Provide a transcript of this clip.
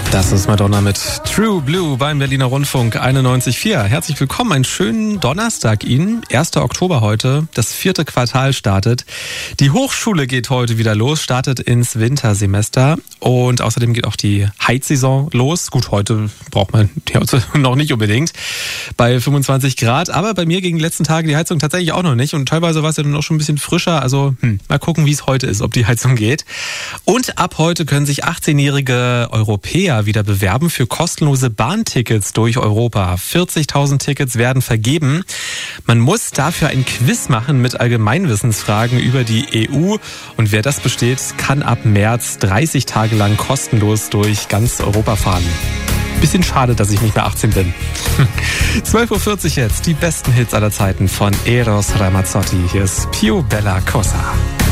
Das ist Madonna mit True Blue beim Berliner Rundfunk 91.4. Herzlich willkommen, einen schönen Donnerstag Ihnen. 1. Oktober heute, das 4. Quartal startet. Die Hochschule geht heute wieder los, startet ins Wintersemester und außerdem geht auch die Heizsaison los. Gut, heute braucht man die Heizung noch nicht unbedingt bei 25 Grad, aber bei mir gegen die letzten Tage die Heizung tatsächlich auch noch nicht und teilweise war es ja dann auch schon ein bisschen frischer. Also mal gucken, wie es heute ist, ob die Heizung geht. Und ab heute können sich 18-jährige Europäer wieder bewerben für kostenlose Bahntickets durch Europa. 40.000 Tickets werden vergeben. Man muss dafür ein Quiz machen mit Allgemeinwissensfragen über die EU. Und wer das besteht, kann ab März 30 Tage lang kostenlos durch ganz Europa fahren. Bisschen schade, dass ich nicht mehr 18 bin. 12.40 Uhr jetzt, die besten Hits aller Zeiten von Eros Ramazzotti. Hier ist Più Bella Cosa.